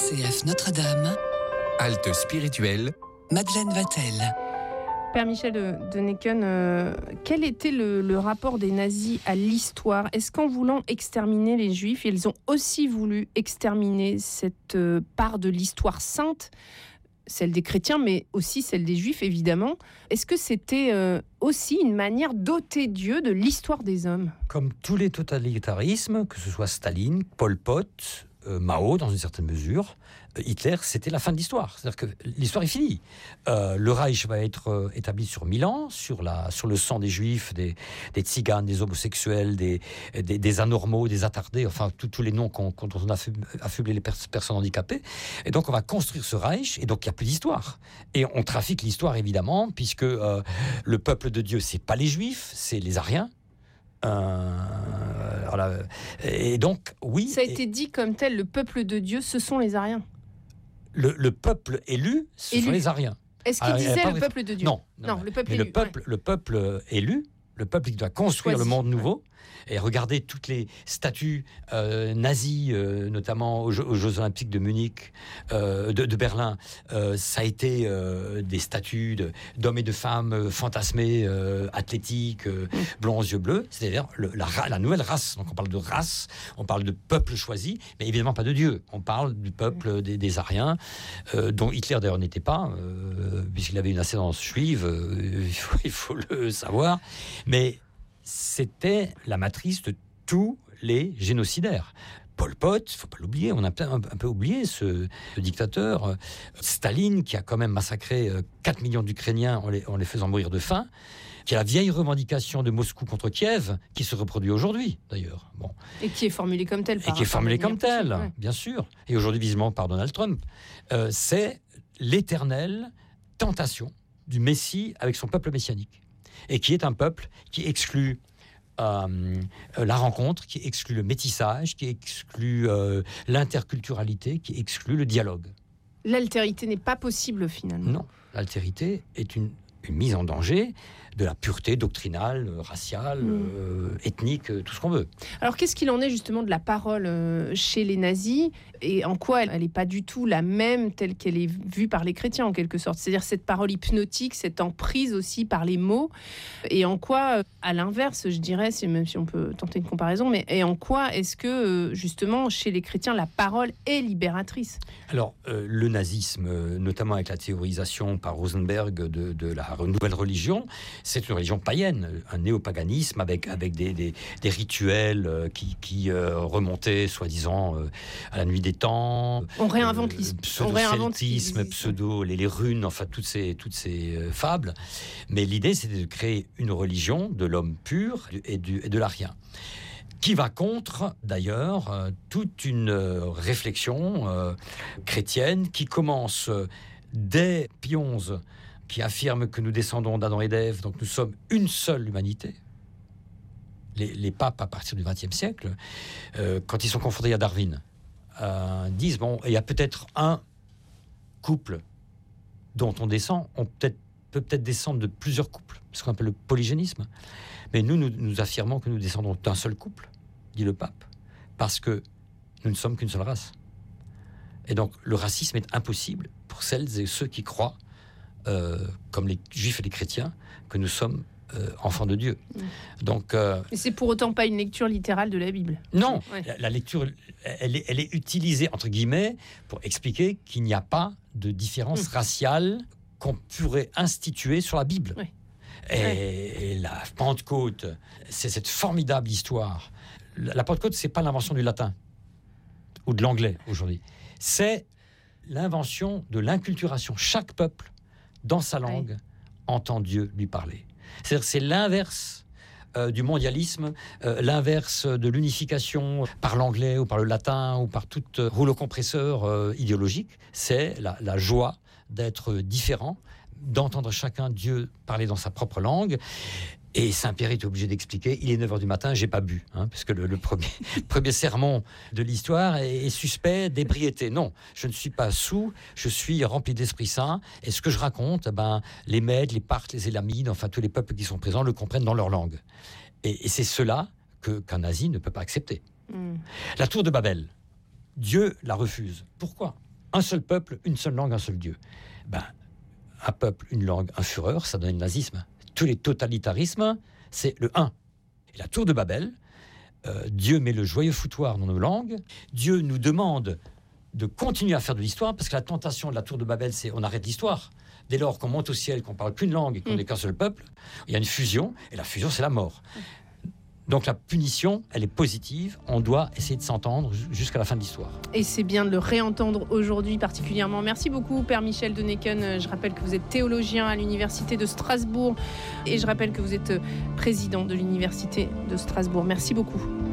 RCF Notre-Dame, Halte spirituelle, Madeleine Vatel. Père Michel de Necken, quel était le rapport des nazis à l'histoire ? Est-ce qu'en voulant exterminer les Juifs, ils ont aussi voulu exterminer cette part de l'histoire sainte, celle des chrétiens, mais aussi celle des Juifs, évidemment. Est-ce que c'était aussi une manière d'ôter Dieu de l'histoire des hommes ? Comme tous les totalitarismes, que ce soit Staline, Pol Pot, Mao, dans une certaine mesure, Hitler, c'était la fin de l'histoire. C'est-à-dire que l'histoire est finie. Le Reich va être établi sur 1000 ans, sur le sang des Juifs, des tziganes, des homosexuels, des anormaux, des attardés, enfin tous les noms dont on a affublé les personnes handicapées. Et donc on va construire ce Reich, et donc il n'y a plus d'histoire. Et on trafique l'histoire, évidemment, puisque le peuple de Dieu, c'est pas les Juifs, c'est les Ariens. Voilà. Et donc, oui. Ça a été dit comme tel, le peuple de Dieu, ce sont les Ariens. Le peuple élu, ce sont les Ariens. Est-ce qu'il disait le peuple de Dieu ? Non, le peuple élu. Ouais. Le peuple élu, le peuple qui doit construire le monde nouveau. Et regardez toutes les statues nazies, notamment aux Jeux Olympiques de Munich, de Berlin. Ça a été des statues d'hommes et de femmes fantasmés, athlétiques, blonds aux yeux bleus. C'est-à-dire la nouvelle race. Donc on parle de race, on parle de peuple choisi, mais évidemment pas de Dieu. On parle du peuple des Ariens, dont Hitler d'ailleurs n'était pas, puisqu'il avait une ascendance juive, il faut le savoir. Mais c'était la matrice de tous les génocidaires. Pol Pot, il ne faut pas l'oublier, on a un peu oublié ce dictateur. Staline, qui a quand même massacré 4 millions d'Ukrainiens en les faisant mourir de faim, qui a la vieille revendication de Moscou contre Kiev, qui se reproduit aujourd'hui, d'ailleurs. Bon. Et qui est formulée comme telle. Ouais. Bien sûr. Et aujourd'hui, visiblement, par Donald Trump. C'est l'éternelle tentation du Messie avec son peuple messianique. Et qui est un peuple qui exclut la rencontre, qui exclut le métissage, qui exclut l'interculturalité, qui exclut le dialogue. L'altérité n'est pas possible, finalement. Non, l'altérité est une mise en danger de la pureté doctrinale, raciale, ethnique, tout ce qu'on veut. Alors, qu'est-ce qu'il en est justement de la parole chez les nazis, et en quoi elle n'est pas du tout la même telle qu'elle est vue par les chrétiens, en quelque sorte ? C'est-à-dire cette parole hypnotique, cette emprise aussi par les mots, et en quoi, à l'inverse, je dirais, même si on peut tenter une comparaison, mais et en quoi est-ce que, justement, chez les chrétiens, la parole est libératrice ? Alors, le nazisme, notamment avec la théorisation par Rosenberg de la nouvelle religion, c'est une religion païenne, un néopaganisme avec des rituels qui remontaient, soi-disant, à la nuit des temps. On réinvente Pseudo-celtisme, les runes, enfin toutes ces fables. Mais l'idée, c'était de créer une religion de l'homme pur et de l'arien, qui va contre, d'ailleurs, toute une réflexion chrétienne qui commence dès Pie XI, qui affirme que nous descendons d'Adam et d'Ève, donc nous sommes une seule humanité. Les papes, à partir du XXe siècle, quand ils sont confrontés à Darwin, disent, bon, il y a peut-être un couple dont on descend, peut peut-être descendre de plusieurs couples, ce qu'on appelle le polygénisme. Mais nous affirmons que nous descendons d'un seul couple, dit le pape, parce que nous ne sommes qu'une seule race. Et donc, le racisme est impossible pour celles et ceux qui croient, comme les juifs et les chrétiens, que nous sommes enfants de Dieu. Donc, mais c'est pour autant pas une lecture littérale de la Bible. Non, la lecture, elle est utilisée, entre guillemets, pour expliquer qu'il n'y a pas de différence raciale qu'on pourrait instituer sur la Bible. Oui. Et la Pentecôte, c'est cette formidable histoire. La Pentecôte, c'est pas l'invention du latin ou de l'anglais aujourd'hui. C'est l'invention de l'inculturation. Chaque peuple, dans sa langue, entend Dieu lui parler. C'est-à-dire, c'est l'inverse du mondialisme, l'inverse de l'unification par l'anglais ou par le latin ou par tout rouleau compresseur idéologique. C'est la joie d'être différent, d'entendre chacun Dieu parler dans sa propre langue. Et Saint-Pierre est obligé d'expliquer, il est 9h du matin, j'ai pas bu, puisque le premier sermon de l'histoire est suspect d'ébriété. Non, je ne suis pas saoul, je suis rempli d'Esprit Saint, et ce que je raconte, les Mèdes, les Parthes, les Élamides, enfin tous les peuples qui sont présents le comprennent dans leur langue. Et c'est cela qu'un nazi ne peut pas accepter. La tour de Babel, Dieu la refuse. Pourquoi ? un seul peuple, une seule langue, un seul Dieu. Un peuple, une langue, un Führer, ça donne le nazisme. Tous les totalitarismes, c'est le un. Et la tour de Babel, Dieu met le joyeux foutoir dans nos langues. Dieu nous demande de continuer à faire de l'histoire, parce que la tentation de la tour de Babel, c'est on arrête l'histoire. Dès lors qu'on monte au ciel, qu'on parle qu'une langue et qu'on n'est qu'un seul peuple, il y a une fusion, et la fusion, c'est la mort. Donc la punition, elle est positive. On doit essayer de s'entendre jusqu'à la fin de l'histoire. Et c'est bien de le réentendre aujourd'hui particulièrement. Merci beaucoup, Père Michel Donneken. Je rappelle que vous êtes théologien à l'Université de Strasbourg. Et je rappelle que vous êtes président de l'Université de Strasbourg. Merci beaucoup.